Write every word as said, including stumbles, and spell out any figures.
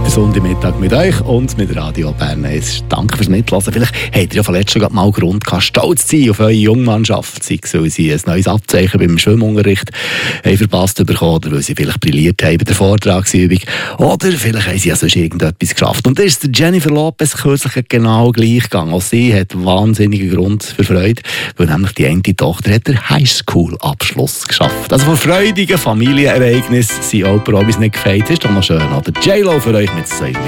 der Sonntagmittag mit euch und mit Radio Bern. Danke fürs Mitlassen. Vielleicht habt ihr ja vorletzt schon mal Grund gehabt, stolz zu sein auf eure Jungmannschaft. Sei es, weil sie ein neues Abzeichen beim Schwimmunterricht haben verpasst bekommen oder weil sie vielleicht brilliert haben bei der Vortragsübung. Oder vielleicht haben sie ja sonst irgendetwas geschafft. Und da ist der Jennifer Lopez kürzlich genau gleich gegangen. Auch sie hat wahnsinnigen Grund für Freude, weil nämlich die eine Tochter hat den Highschool-Abschluss geschafft. Also von freudigen Familienereignissen sind auch Probis nicht gefeit. Das ist doch noch schön, oder? J-Lo für euch mit Sailing.